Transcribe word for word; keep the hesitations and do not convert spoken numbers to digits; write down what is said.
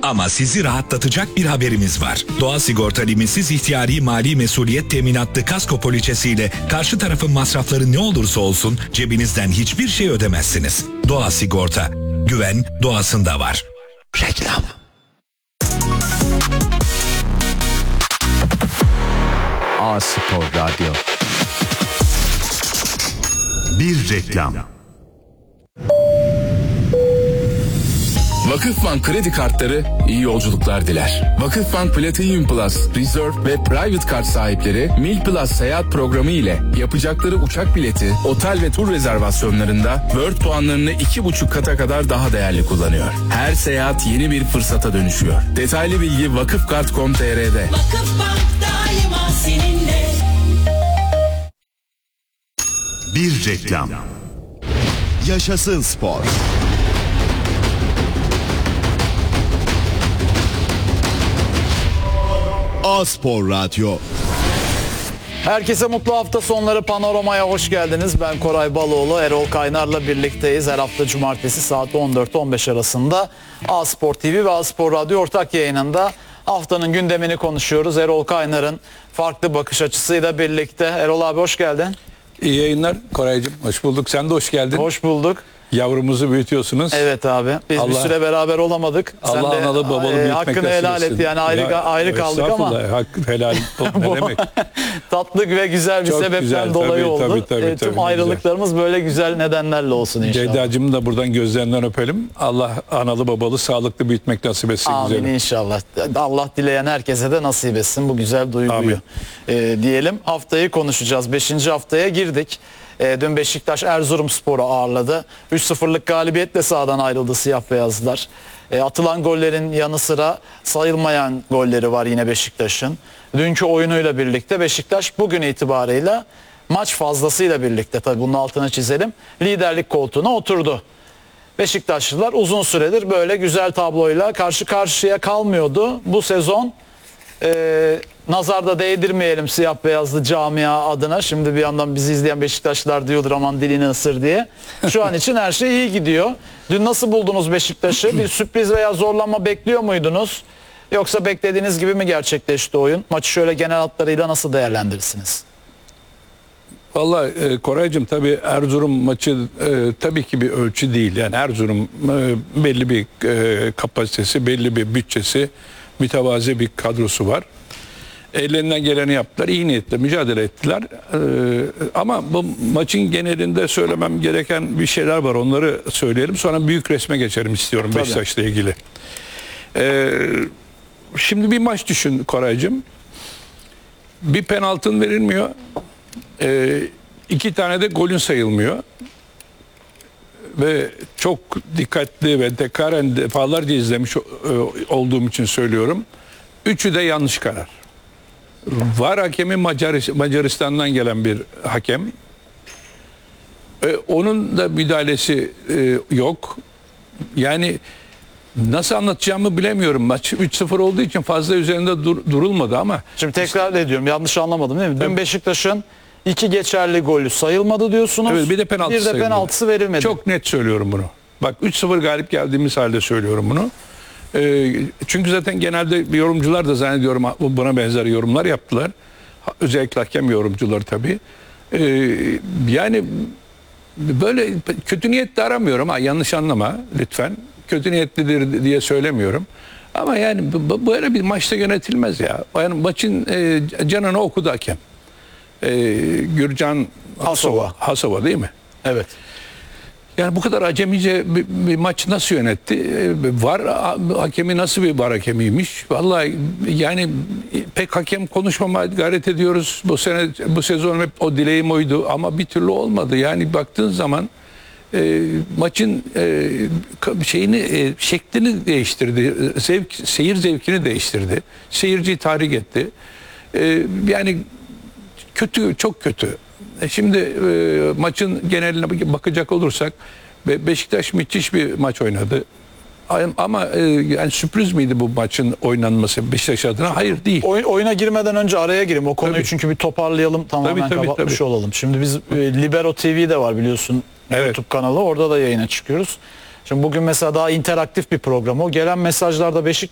Ama sizi rahatlatacak bir haberimiz var. Doğa Sigorta limitsiz ihtiyari mali mesuliyet teminatlı kasko poliçesiyle karşı tarafın masrafları ne olursa olsun cebinizden hiçbir şey ödemezsiniz. Doğa Sigorta. Güven doğasında var. Reklam. A Spor Radyo. Bir reklam. Vakıfbank kredi kartları iyi yolculuklar diler. Vakıfbank Platinum Plus, Reserve ve Private Kart sahipleri Mil Plus seyahat programı ile yapacakları uçak bileti, otel ve tur rezervasyonlarında World puanlarını iki buçuk kata kadar daha değerli kullanıyor. Her seyahat yeni bir fırsata dönüşüyor. Detaylı bilgi vakıfkart nokta com nokta tr'de. Vakıfbank daima seninle. Bir reklam. Yaşasın spor. A Spor Radyo. Herkese mutlu hafta sonları, Panorama'ya hoş geldiniz. Ben Koray Baloğlu, Erol Kaynar'la birlikteyiz. Her hafta cumartesi saat on dört on beş arasında A Spor T V ve A Spor Radyo ortak yayınında haftanın gündemini konuşuyoruz. Erol Kaynar'ın farklı bakış açısıyla birlikte. Erol abi hoş geldin. İyi yayınlar Koraycığım. Hoş bulduk. Sen de hoş geldin. Hoş bulduk. Yavrumuzu büyütüyorsunuz. Evet abi. Biz Allah, bir süre beraber olamadık. Allah Sen de analı babalı e, hakkını helal et. Yani ayrı ya, ayrı kaldık ama. Hakkı helal ne demek? Tatlı ve güzel bir Çok sebepten güzel, dolayı tabii, oldu. Tabii, tabii, e, tüm tabii, ayrılıklarımız güzel. Böyle güzel nedenlerle olsun inşallah. Ceyda'cığımı da buradan gözlerinden öpelim. Allah analı babalı sağlıklı büyütmek nasip etsin. Amin güzelim. İnşallah. Allah dileyen herkese de nasip etsin bu güzel duyguyu. E, diyelim haftayı konuşacağız. Beşinci haftaya girdik. E, dün Beşiktaş Erzurumspor'u ağırladı. üç sıfırlık galibiyetle sahadan ayrıldı siyah beyazlar. E, atılan gollerin yanı sıra sayılmayan golleri var yine Beşiktaş'ın. Dünkü oyunuyla birlikte Beşiktaş bugün itibarıyla maç fazlasıyla birlikte, tabii bunun altını çizelim, liderlik koltuğuna oturdu. Beşiktaşlılar uzun süredir böyle güzel tabloyla karşı karşıya kalmıyordu. Bu sezon e, nazarda değdirmeyelim siyah beyazlı camia adına. Şimdi bir yandan bizi izleyen Beşiktaşlılar diyordur aman dilini ısır diye. Şu an için her şey iyi gidiyor. Dün nasıl buldunuz Beşiktaş'ı? Bir sürpriz veya zorlanma bekliyor muydunuz? Yoksa beklediğiniz gibi mi gerçekleşti oyun? Maçı şöyle genel hatlarıyla nasıl değerlendirirsiniz? Vallahi e, Koraycığım, tabii Erzurum maçı e, tabii ki bir ölçü değil. Yani Erzurum e, belli bir e, kapasitesi, belli bir bütçesi, mütevazi bir kadrosu var. Ellerinden geleni yaptılar. İyi niyetle mücadele ettiler. Ee, ama bu maçın genelinde söylemem gereken bir şeyler var. Onları söyleyelim. Sonra büyük resme geçelim istiyorum Beşiktaş'la ilgili. Ee, şimdi bir maç düşün Koraycığım. Bir penaltın verilmiyor. Ee, iki tane de golün sayılmıyor. Ve çok dikkatli ve tekrar defalarca izlemiş olduğum için söylüyorum. Üçü de yanlış karar. VAR hakemi Macaristan'dan gelen bir hakem. Ee, onun da müdahalesi e, yok. Yani nasıl anlatacağımı bilemiyorum. Maç üç sıfır olduğu için fazla üzerinde dur, durulmadı ama. Şimdi tekrar ediyorum, yanlış anlamadım değil mi? Dün Beşiktaş'ın iki geçerli golü sayılmadı diyorsunuz. Evet, bir de penaltı bir de penaltısı verilmedi. Çok net söylüyorum bunu. Bak üç sıfır galip geldiğimiz halde söylüyorum bunu. Çünkü zaten genelde yorumcular da zannediyorum buna benzer yorumlar yaptılar. Özellikle hakem yorumcuları tabii. Yani böyle kötü niyetli aramıyorum ha, yanlış anlama lütfen. Kötü niyetlidir diye söylemiyorum. Ama yani böyle bir maçta yönetilmez ya. Yani maçın canını okudu hakem. Gürcan Hasova. Hasova değil mi? Evet. Yani bu kadar acemice bir, bir maç nasıl yönetti? Var hakemi nasıl bir var hakemiymiş? Vallahi yani pek hakem konuşmamaya gayret ediyoruz. Bu sene bu sezon hep o dileğim oydu ama bir türlü olmadı. Yani baktığın zaman e, maçın e, şeyini e, şeklini değiştirdi. Zevk, seyir zevkini değiştirdi. Seyirciyi tahrik etti. E, yani kötü, çok kötü. Şimdi e, maçın geneline bakacak olursak Beşiktaş müthiş bir maç oynadı. Ama e, yani sürpriz miydi bu maçın oynanması Beşiktaş adına? Hayır, değil. Oyun, oyuna girmeden önce araya gireyim. O konuyu tabii. Çünkü bir toparlayalım, tamamen tabii, tabii, kapatmış tabii. olalım. Şimdi biz e, Libero T V de var biliyorsun, evet. YouTube kanalı. Orada da yayına çıkıyoruz. Şimdi bugün mesela daha interaktif bir program o. Gelen mesajlarda Beşiktaş